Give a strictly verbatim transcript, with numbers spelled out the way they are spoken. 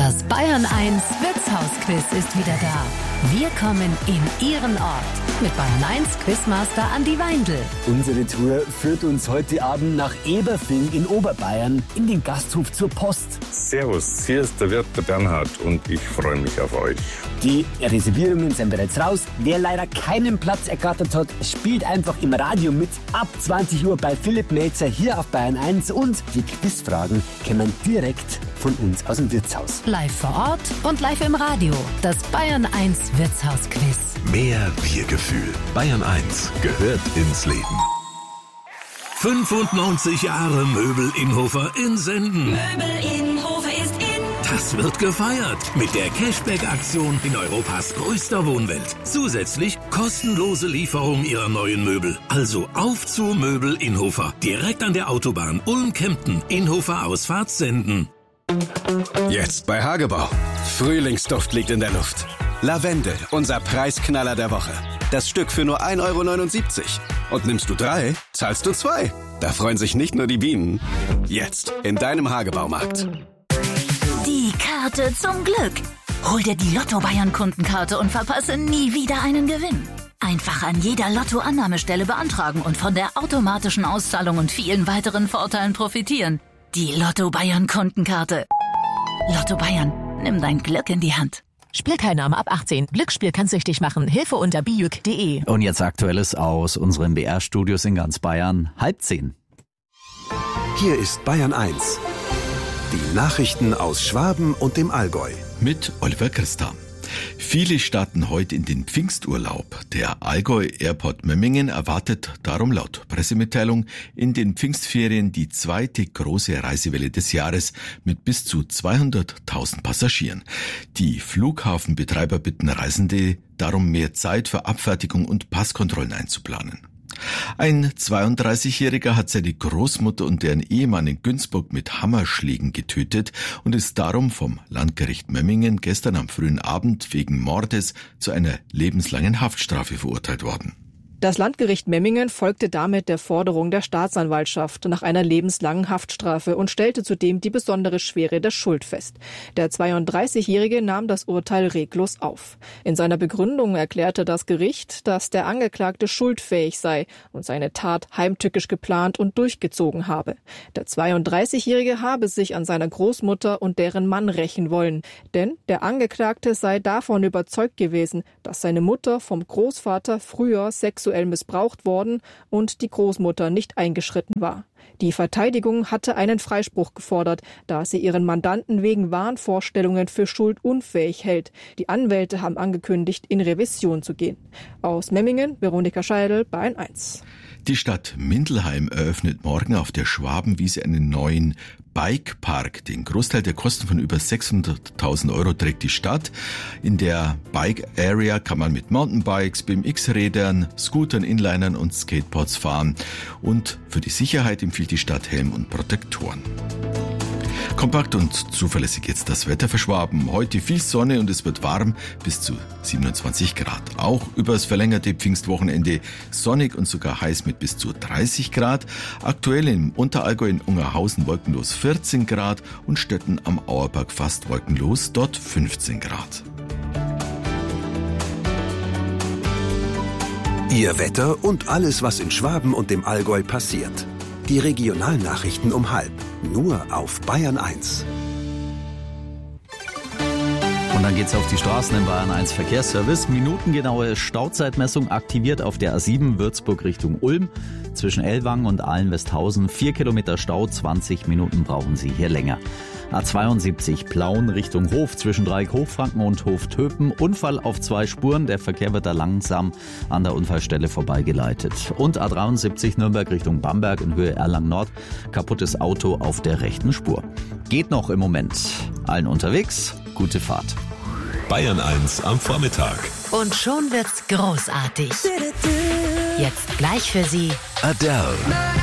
Das Bayern eins Wirtshausquiz ist wieder da. Wir kommen in Ihren Ort mit Bayern eins Quizmaster Andi Weindl. Unsere Tour führt uns heute Abend nach Eberfing in Oberbayern in den Gasthof zur Post. Servus, hier ist der Wirt der Bernhard und ich freue mich auf euch. Die Reservierungen sind bereits raus. Wer leider keinen Platz ergattert hat, spielt einfach im Radio mit. Ab zwanzig Uhr bei Philipp Melzer hier auf Bayern eins und die Quizfragen kommen direkt von uns aus dem Wirtshaus. Live vor Ort und live im Radio. Das Bayern eins Wirtshausquiz. Mehr Wir-Gefühl. Bayern eins gehört ins Leben. fünfundneunzig Jahre Möbel Innhofer in Senden. Möbel Innhofer ist in. Das wird gefeiert mit der Cashback-Aktion in Europas größter Wohnwelt. Zusätzlich kostenlose Lieferung Ihrer neuen Möbel. Also auf zu Möbel Innhofer. Direkt an der Autobahn Ulm-Kempten. Innhofer Ausfahrt Senden. Jetzt bei Hagebau. Frühlingsduft liegt in der Luft. Lavendel, unser Preisknaller der Woche. Das Stück für nur ein Euro neunundsiebzig. Und nimmst du drei, zahlst du zwei. Da freuen sich nicht nur die Bienen. Jetzt in deinem Hagebaumarkt. Die Karte zum Glück. Hol dir die Lotto-Bayern-Kundenkarte und verpasse nie wieder einen Gewinn. Einfach an jeder Lotto-Annahmestelle beantragen und von der automatischen Auszahlung und vielen weiteren Vorteilen profitieren. Die Lotto-Bayern-Kundenkarte. Lotto Bayern, nimm dein Glück in die Hand. Spielteilnahme ab achtzehn. Glücksspiel kann süchtig machen. Hilfe unter bijuk punkt de. Und jetzt Aktuelles aus unseren B R-Studios in ganz Bayern. Halb zehn. Hier ist Bayern eins. Die Nachrichten aus Schwaben und dem Allgäu. Mit Oliver Christa. Viele starten heute in den Pfingsturlaub. Der Allgäu Airport Memmingen erwartet darum laut Pressemitteilung in den Pfingstferien die zweite große Reisewelle des Jahres mit bis zu zweihunderttausend Passagieren. Die Flughafenbetreiber bitten Reisende darum, mehr Zeit für Abfertigung und Passkontrollen einzuplanen. Ein zweiunddreißigjähriger hat seine Großmutter und deren Ehemann in Günzburg mit Hammerschlägen getötet und ist darum vom Landgericht Memmingen gestern am frühen Abend wegen Mordes zu einer lebenslangen Haftstrafe verurteilt worden. Das Landgericht Memmingen folgte damit der Forderung der Staatsanwaltschaft nach einer lebenslangen Haftstrafe und stellte zudem die besondere Schwere der Schuld fest. Der zweiunddreißigjährige nahm das Urteil reglos auf. In seiner Begründung erklärte das Gericht, dass der Angeklagte schuldfähig sei und seine Tat heimtückisch geplant und durchgezogen habe. Der zweiunddreißigjährige habe sich an seiner Großmutter und deren Mann rächen wollen, denn der Angeklagte sei davon überzeugt gewesen, dass seine Mutter vom Großvater früher sexuell missbraucht worden und die Großmutter nicht eingeschritten war. Die Verteidigung hatte einen Freispruch gefordert, da sie ihren Mandanten wegen Wahnvorstellungen für schuldunfähig hält. Die Anwälte haben angekündigt, in Revision zu gehen. Aus Memmingen, Veronika Scheidel, Bayern eins. Die Stadt Mindelheim eröffnet morgen auf der Schwabenwiese einen neuen Bikepark. Den Großteil der Kosten von über sechshunderttausend Euro trägt die Stadt. In der Bike Area kann man mit Mountainbikes, B M X-Rädern, Scootern, Inlinern und Skateboards fahren. Und für die Sicherheit empfiehlt die Stadt Helm und Protektoren. Kompakt und zuverlässig jetzt das Wetter für Schwaben. Heute viel Sonne und es wird warm bis zu siebenundzwanzig Grad. Auch übers verlängerte Pfingstwochenende sonnig und sogar heiß mit bis zu dreißig Grad. Aktuell im Unterallgäu in Ungerhausen wolkenlos vierzehn Grad und Stötten am Auerberg fast wolkenlos, dort fünfzehn Grad. Ihr Wetter und alles, was in Schwaben und dem Allgäu passiert. Die Regionalnachrichten um halb. Nur auf Bayern eins. Und dann geht's auf die Straßen im Bayern eins Verkehrsservice. Minutengenaue Stauzeitmessung aktiviert auf der A sieben Würzburg Richtung Ulm. Zwischen Ellwangen und Ahlen-Westhausen. Vier Kilometer Stau, zwanzig Minuten brauchen Sie hier länger. A zweiundsiebzig Plauen Richtung Hof zwischen Dreieck Hochfranken und Hof-Töpen. Unfall auf zwei Spuren. Der Verkehr wird da langsam an der Unfallstelle vorbeigeleitet. Und A dreiundsiebzig Nürnberg Richtung Bamberg in Höhe Erlangen Nord. Kaputtes Auto auf der rechten Spur. Geht noch im Moment. Allen unterwegs. Gute Fahrt. Bayern eins am Vormittag. Und schon wird's großartig. Jetzt gleich für Sie Adele.